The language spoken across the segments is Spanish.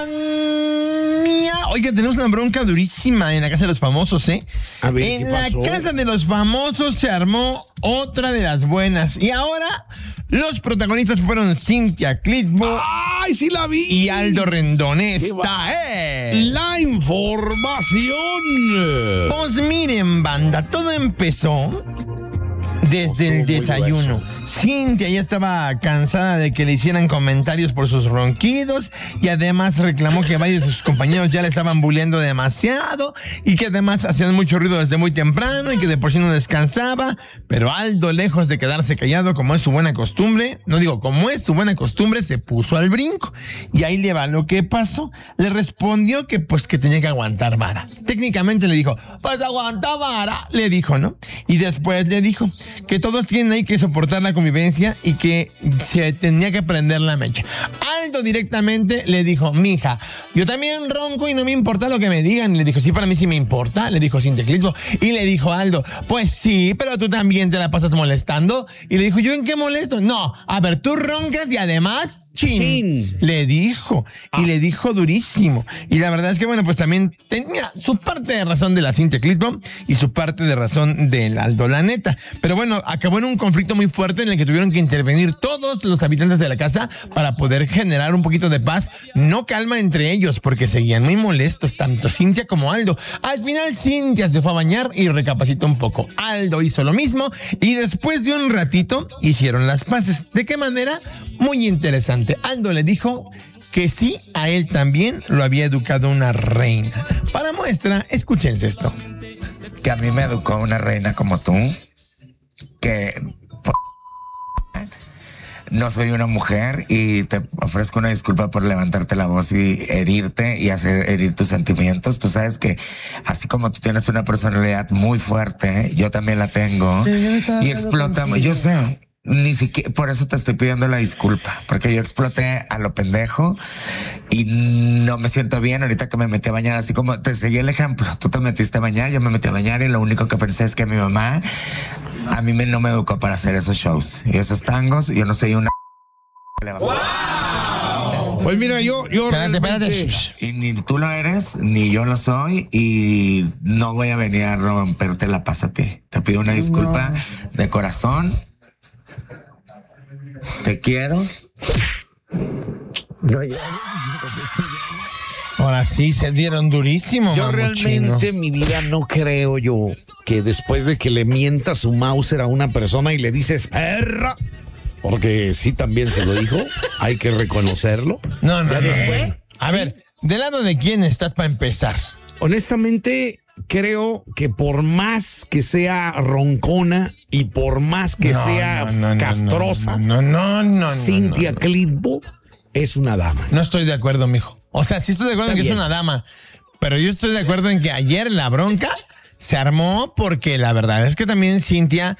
mía. Oiga, tenemos una bronca durísima en la casa de los famosos, ¿eh? A ver, en ¿qué la pasó? casa de los famosos se armó otra de las buenas. Y ahora los protagonistas fueron Cynthia Clitbo ¡Ay, sí la vi! y Aldo Rendón. Qué Esta es La información. Pues miren, banda, todo empezó desde el desayuno. Cynthia ya estaba cansada de que le hicieran comentarios por sus ronquidos y además reclamó que varios de sus compañeros ya le estaban bulleando demasiado y que además hacían mucho ruido desde muy temprano y que de por sí no descansaba. Pero Aldo, lejos de quedarse callado como es su buena costumbre, se puso al brinco. Y ahí le va lo que pasó. Le respondió que pues que tenía que aguantar vara. Técnicamente le dijo, pues aguanta vara, le dijo, ¿no? Y después le dijo que todos tienen ahí que soportar la convivencia y que se tenía que prender la mecha. Aldo directamente le dijo, mija, yo también ronco y no me importa lo que me digan. Y le dijo, sí, para mí sí me importa, le dijo Cynthia Clitbo. Y le dijo Aldo, pues sí, pero tú también te la pasas molestando. Y le dijo, ¿yo en qué molesto? No, a ver, tú roncas y además chin. Le dijo, y le dijo durísimo. Y la verdad es que, bueno, pues también tenía su parte de razón de la Cynthia Clitbo y su parte de razón del Aldo, la neta. Pero bueno, acabó en un conflicto muy fuerte en el que tuvieron que intervenir todos los habitantes de la casa para poder generar un poquito de paz, no calma entre ellos, porque seguían muy molestos, tanto Cynthia como Aldo. Al final, Cynthia se fue a bañar y recapacitó un poco. Aldo hizo lo mismo y después de un ratito hicieron las paces. ¿De qué manera? Muy interesante. Aldo le dijo que sí, a él también lo había educado una reina. Para muestra, escúchense esto. Que a mí me educó una reina como tú, que no soy una mujer y te ofrezco una disculpa por levantarte la voz y herirte y hacer herir tus sentimientos. Tú sabes que así como tú tienes una personalidad muy fuerte, yo también la tengo y explotamos. Yo sé. Ni siquiera, por eso te estoy pidiendo la disculpa, porque yo exploté a lo pendejo y no me siento bien ahorita que me metí a bañar, así como te seguí el ejemplo, tú te metiste a bañar, yo me metí a bañar y lo único que pensé es que mi mamá a mí no me educó para hacer esos shows y esos tangos, yo no soy una... ¡Wow! Pues mira, yo Espérate. Y ni tú lo eres, ni yo lo soy y no voy a venir a romperte la paz a ti. Te pido una disculpa de corazón. Te quiero. Ahora sí, se dieron durísimo. Yo realmente mamuchino. en mi vida no creo yo que después de que le mientas su Mauser a una persona y le dices perra, porque sí también se lo dijo, hay que reconocerlo. No. Ya después. A ver, ¿del lado de quién estás para empezar? Honestamente, creo que por más que sea roncona y por más que sea castrosa, Cynthia Clitbo es una dama. No estoy de acuerdo, mijo. O sea, sí estoy de acuerdo en que es una dama, pero yo estoy de acuerdo en que ayer la bronca se armó porque la verdad es que también Cynthia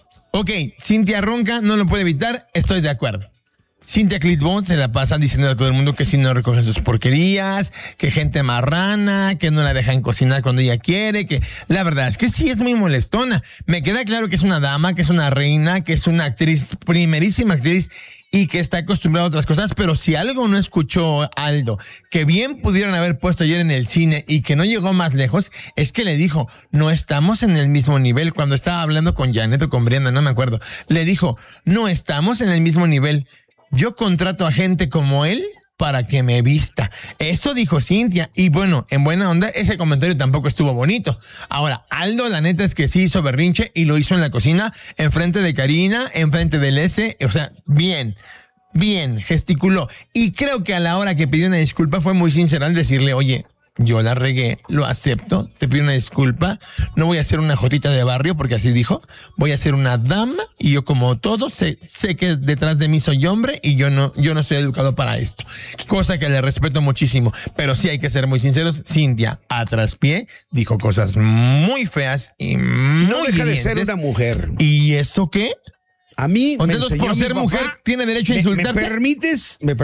ronca, no lo puede evitar, estoy de acuerdo. Cynthia Clitbo se la pasa diciendo a todo el mundo que si no recogen sus porquerías, que gente marrana, que no la dejan cocinar cuando ella quiere, que la verdad es que sí es muy molestona. Me queda claro que es una dama, que es una reina, que es una actriz, primerísima actriz y que está acostumbrada a otras cosas, pero si algo no escuchó Aldo, que bien pudieron haber puesto ayer en el cine y que no llegó más lejos, es que le dijo, no estamos en el mismo nivel. Cuando estaba hablando con Janet o con Brianda, no me acuerdo, le dijo, no estamos en el mismo nivel. Yo contrato a gente como él para que me vista. Eso dijo Cynthia. Y bueno, en buena onda, ese comentario tampoco estuvo bonito. Ahora, Aldo, la neta es que sí hizo berrinche y lo hizo en la cocina, enfrente de Karina, enfrente del S. O sea, bien, gesticuló. Y creo que a la hora que pidió una disculpa fue muy sincera al decirle, oye, yo la regué, lo acepto, te pido una disculpa, no voy a hacer una jotita de barrio porque así dijo, voy a ser una dama y yo como todo sé que detrás de mí soy hombre y yo no soy educado para esto, cosa que le respeto muchísimo, pero sí hay que ser muy sinceros, Cynthia a traspié dijo cosas muy feas y muy no deja de ser una mujer. ¿Y eso qué? A mí Entonces por ser mujer tiene derecho a insultarte. ¿Me permites?